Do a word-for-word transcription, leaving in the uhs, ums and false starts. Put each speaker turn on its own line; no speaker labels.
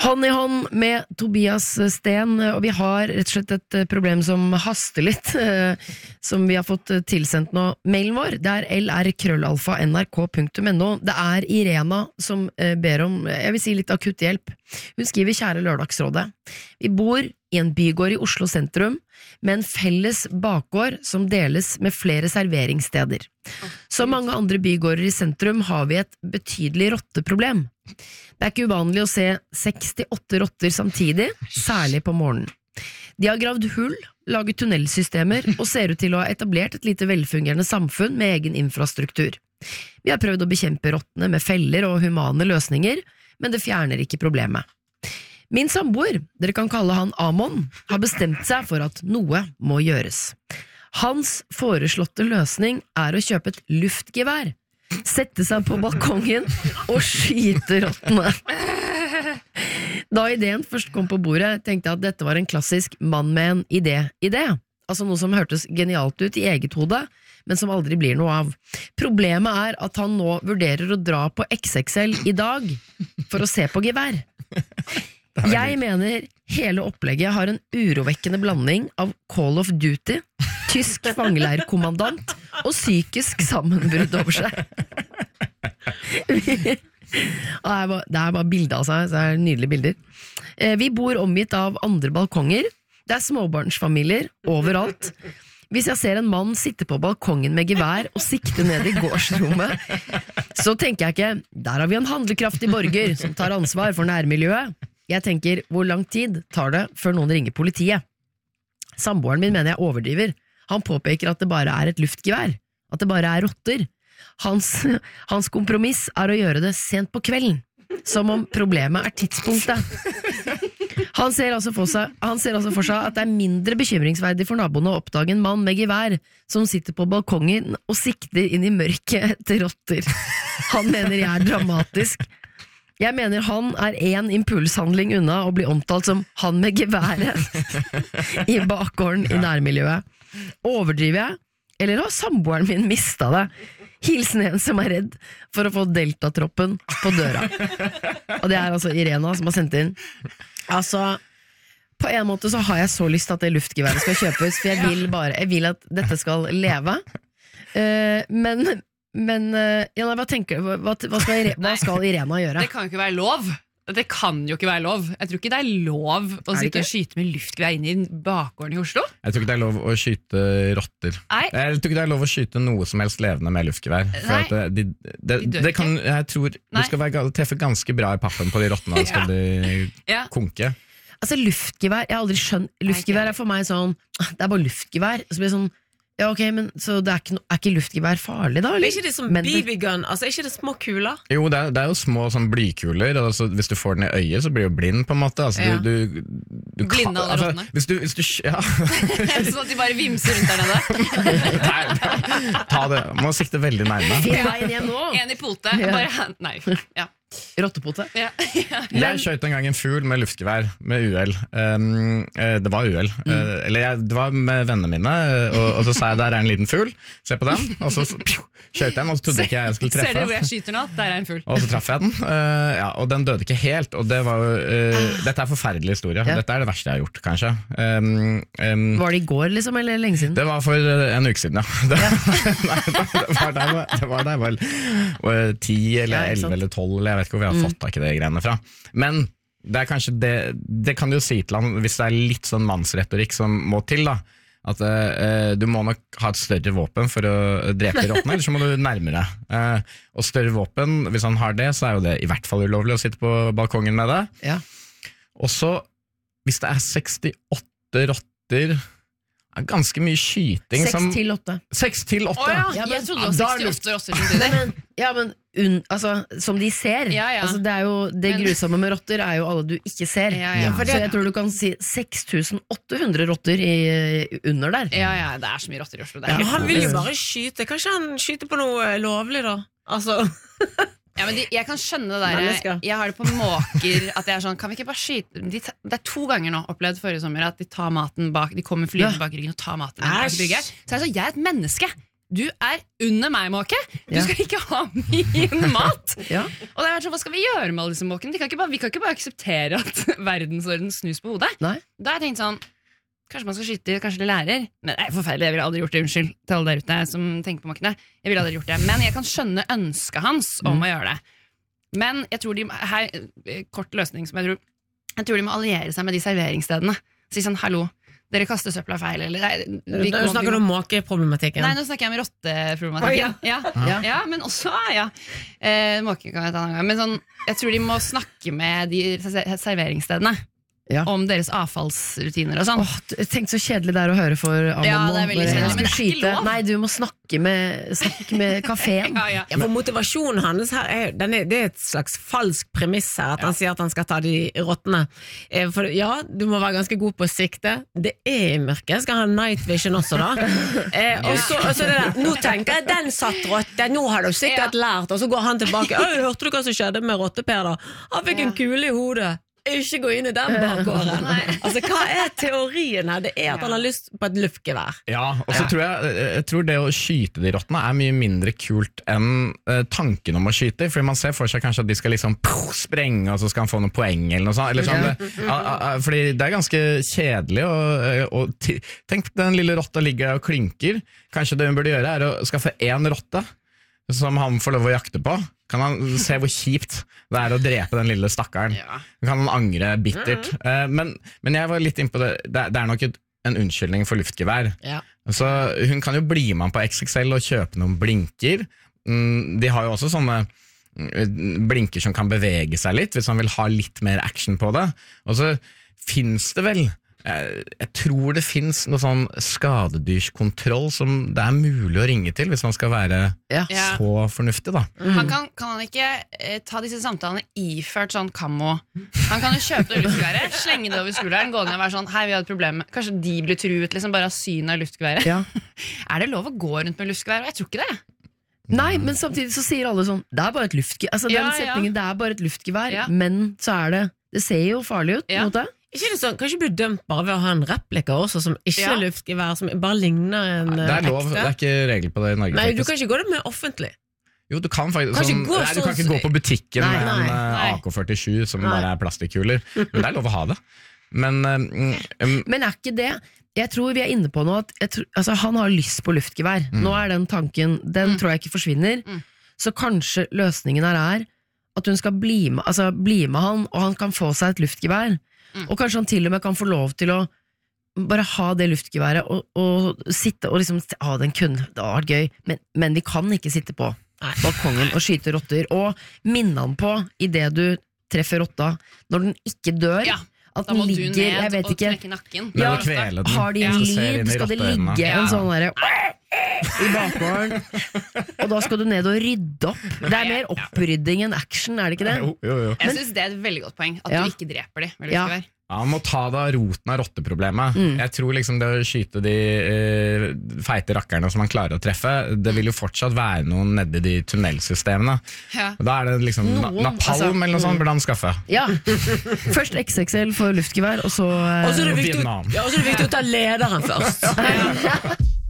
Hånd i hånd med Tobias Sten, og vi har rett og slett et problem som haster litt, som vi har fått tilsendt nå. Mailen vår, det er l r krøllalfa n r k punktum n o. Det er Irena som ber om, jeg vil si litt akutt hjelp. Hun skriver: kjære Lørdagsrådet, vi bor i en bygård i Oslo sentrum, med en felles bakgård som deles med flere serveringssteder. Som mange andre bygårder i sentrum har vi et betydelig rotteproblem. Det er ikke uvanlig å se seks til åtte rotter samtidig, særlig på morgenen. De har gravd hull, laget tunnelsystemer og ser ut til å ha etablert et lite velfungerende samfunn med egen infrastruktur. Vi har prøvd å bekjempe rottene med feller og humane løsninger, men det fjerner ikke problemet. Min samboer, dere kan kalle han Amon, har bestemt seg for at noe må gjøres. Hans foreslåtte løsning er å kjøpe et luftgevær, sette seg på balkongen og skyte rottene. Da ideen først kom på bordet, tenkte jeg at dette var en klassisk mann med en idé-idé. Altså noe som hørtes genialt ut i eget hode, men som aldri blir noe av. Problemet er at han nå vurderer å dra på X X L i dag for å se på gevær. Jeg mener hele opplegget har en urovekkende blanding av Call of Duty, tysk fangeleirkommandant og psykisk sammenbrudd over seg. Det er bare, det er bare bilder av seg, så det er nydelige bilder. Vi bor omgitt av andre balkonger, det er småbarnsfamilier overalt. Hvis jeg ser en mann sitte på balkongen med gevær og sikte ned i gårdsrommet, så tenker jeg ikke, der har vi en handlekraftig borger som tar ansvar for nærmiljøet. Jeg tenker, hvor lang tid tar det før noen ringer politiet? Samboeren min mener jeg overdriver. Han påpeker at det bare er et luftgevær, at det bare er rotter. Hans, hans kompromiss er å gjøre det sent på kvelden, som om problemet er tidspunktet. Han ser altså for seg, han ser altså for seg at det er mindre bekymringsverdig for naboene å oppdage en mann med gevær som sitter på balkongen og sikter inn i mørket etter rotter. Han mener jeg er dramatisk. Jeg mener han er en impulshandling unna å bli omtalt som han med geværet i bakgården i nærmiljøet. Overdriver jeg, eller har samboeren min mistet det? Hilsen en som er redd for å få deltatroppen på døra. Og det er altså Irena som har sendt inn. Altså, på en måte så har jeg så lyst til at det luftgeværet skal kjøpes, for jeg vil bare, jeg vil at dette skal leve. Uh, men... Men, ja, nei, hva tenker du? Hva, hva, skal, hva skal Irena gjøre?
Det kan jo ikke være lov. Det kan jo ikke være lov. Jeg tror ikke det er lov å sitte og skyte med luftgevær inn i bakgården i Oslo.
Jeg tror ikke det er lov å skyte rotter. Nei. Jeg tror ikke det er lov å skyte noe som helst levende med luftgevær. For at det, de, de, de det kan, jeg tror Nei. Du skal være, treffe ganske bra i pappen på de rottene, og skal de ja. konke.
Altså luftgevær, jeg har aldri skjønt. Luftgevær er for meg sånn, det er bare luftgevær. Så blir det sånn, ja, ok, men så det er ikke, no, er ikke luftgevær farlig da? Eller?
Er ikke det som B B gun? Altså, er ikke det små kuler?
Jo, det er, det er jo små sånn blykuler, altså, hvis du får den i øyet så blir du blind på en måte. Altså, ja. du, du, du
Blinde alle
altså,
rottene?
Hvis du, hvis du, ja.
Sånn at de bare vimser rundt der nede?
Nei, ta det, må sikte veldig nærme.
Finn veien igjen nå!
En i pote, ja. Bare, nei, ja.
Rottepote.
Ja, ja.
Jeg skjøt en gang en fugl med luftgevær med uhell. Um, det var uhell. Mm. Uh, eller jeg, det var med vennene mine, og, og så sa jeg der er en liten fugl, se på den, og så skjøt jeg den, og så trodde jeg ikke jeg skulle treffe.
Ser du hvor jeg skyter nå? Der er en fugl.
Og så traff jeg den, uh, ja, og den døde ikke helt, og det var uh, dette er en forferdelig historie. Ja. Dette er det verste jeg har gjort, kanskje. Um, um,
var det i går, liksom, eller lenge siden?
Det var for uh, en uke siden, ja. Det, nei, det var der det var der vel ti eller elleve eller tolv, eller jeg vet ikke hvor vi har fått tak i det greiene fra. Men det er kanskje det, det kan du jo si til han, hvis det er litt sånn mannsretorikk som må til da, at uh, du må nok ha et større våpen for å drepe rottene, eller så må du nærme deg. Uh, og større våpen, hvis han har det, så er jo det i hvert fall ulovlig å sitte på balkongen med det.
Ja.
Og så, hvis det er sekstiåtte rotter, ganske mye skyting.
Seks til åtte.
Seks til åtte?
Oh, ja. Ja, jeg trodde det var sekstiåtte rotter samtidig.
Ja, men un, altså, som de ser.
Ja, ja.
Altså, det, er jo, det grusomme med rotter er jo alle du ikke ser.
Ja, ja.
Så jeg tror du kan si seks tusen åtte hundre rotter i, under der.
Ja, ja, det er så mye rotter i Oslo. Det er
ja, han vil jo bare skyte. Kanskje han skyter på noe lovlig da? Altså...
Ja, men de, jeg kan skjønne det der. Jeg har det på måker at jeg er sånn, kan vi ikke bare skyte de, det er to ganger nå opplevd forrige sommer at de tar maten bak, de kommer flyende bak ryggen og tar maten bak i bygget. Så jeg er sånn, jeg er et menneske. du er under meg, måke. Du
Ja.
skal ikke ha min mat.
Ja.
Og det er vært sånn, hva skal vi gjøre med alle disse måkene? Vi kan ikke bare, vi kan ikke bare akseptere at verdensorden snus på hodet.
Nei.
Da har jeg tenkt sånn, kanskje man skal skyte, kanskje det lærer. Men det er forferdelig, jeg ville aldri gjort det, unnskyld til alle der ute som tenker på måkene. Jeg ville aldri gjort det, men jeg kan skjønne ønsket hans om å gjøre det. Men jeg tror de, her, kort løsning som jeg tror, jeg tror de må alliere seg med de serveringsstedene. Si sånn, hallo, dere kaster søpla feil, eller nei, vi,
Nå snakker du om måkeproblematikken.
Nei, nå snakker jeg om rotteproblematikken.
Oh,
ja. Ja. Ja, men også, ja. Eh, måke kan jeg ta en gang. Men sånn, jeg tror de må snakke med de serveringsstedene. Ja. Om deres avfallsrutiner og sånn.
Åh, tenk så kjedelig det er å høre for Amon.
Ja, det er veldig kjedelig, men det er ikke lov.
Nei, du må snakke med, snakke med kaféen.
ja, ja.
Ja, for motivasjonen hans her er, den er, det er et slags falsk premiss her, at ja. han sier at han skal ta de rottene. Eh, for ja, du må være ganske god på å sikte. Det er i mørket. Skal ha night vision også da. Eh, og så, og så det der, nå tenker jeg, den satt rotte, nå har du sikkert ja. lært, og så går han tilbake. Hørte du hva som skjedde med rotteper da? Han fikk ja. en kule i hodet. Ikke gå inn i den bakgården. Altså, hva er teorien her? Det er at han har lyst på et luftgevær.
Ja, og så ja. tror jeg, jeg tror det å skyte de rottene er mye mindre kult enn uh, tanken om å skyte, fordi man ser for seg kanskje at de skal liksom puh, sprenge, og så skal han få noen poeng eller noe sånt. Eller sånn, det, uh, uh, fordi det er ganske kjedelig, og, og t- tenk den lille rotta ligger der og klinker. Kanskje det hun burde gjøre er å skaffe en rotte som han får lov å jakte på. Kan han se hvor kjipt det er å drepe den lille stakkaren? Ja. Kan han angre bittert? Mm. Uh, men, men jeg var litt inne på det. Det, det er nok et, en unnskyldning for luftgevær. Ja. Så hun kan jo bli med på X X L og kjøpe noen blinker. Mm, de har jo også sånne blinker som kan bevege seg litt, hvis han vil ha litt mer action på det. Og så finnes det vel Jeg, jeg tror det finnes noe sånn skadedyrskontroll som det er mulig å ringe til hvis man skal være ja. så fornuftig da.
Mm. Han kan, kan han ikke eh, ta disse samtalene iført sånn kammo? Han kan jo kjøpe det luftgeværet, slenge det over skulderen, gå ned og være sånn, hei, vi har et problem. Kanskje de blir truet liksom bare av synet av luftgeværet. Ja. Er det lov å gå rundt med luftgevær? Jeg tror ikke det.
Nei, men samtidig så sier alle sånn, det er bare et luftgevær. Altså ja, den setningen, ja. det er bare et luftgevær, ja. men så er det, det ser jo farlig ut, på en måte.
Ikke det sånn, kanskje blir dømt bare ved å ha en replika også som ikke ja. er luftgevær, som bare ligner en ekte.
Det er lov, det er ikke regel på det i Norge.
Nei,
faktisk.
du kan ikke gå det med offentlig.
Jo, du kan faktisk sånn, nei, du kan ikke gå på butikken nei, med en nei. A K førtisju som nei. bare er plastikkuler, men det er lov å ha det. Men, um, um,
men er ikke det, jeg tror vi er inne på nå at jeg tror, altså, han har lyst på luftgevær. Mm. Nå er den tanken, den mm. tror jeg ikke forsvinner. Mm. Så kanskje løsningen her er at hun skal bli med, altså, bli med han, og han kan få seg et luftgevær. Mm. Og kanskje han til og med kan få lov til å bare ha det luftgeværet og, og sitte og liksom, ah, den kunne, det har vært gøy, men, men de kan ikke sitte på balkongen og skyte rotter, og minne han på i det du treffer rotta, når den ikke dør, ja, at den ligger, jeg vet ikke,
ja,
har de en lyd, skal det ligge ja. en sånn der i bakgården, og da skal du ned og rydde opp. Det er mer opprydding enn action, er det ikke det?
Jo, jo, jo.
Jeg synes det er et veldig godt poeng, at ja. du ikke dreper de med luftgevær.
Ja. Ja, han må ta da roten av rotteproblemet. Mm. Jeg tror liksom det å skyte de uh, feite rakkerne som han klarer å treffe, det vil jo fortsatt være noen nedi de tunnelsystemene. Ja. Da er det liksom na- napalm altså, eller noe sånt burde han skaffe.
Ja. Først X X L for luftgevær, og så uh,
Og så er det viktig å ta lederen først. Ja.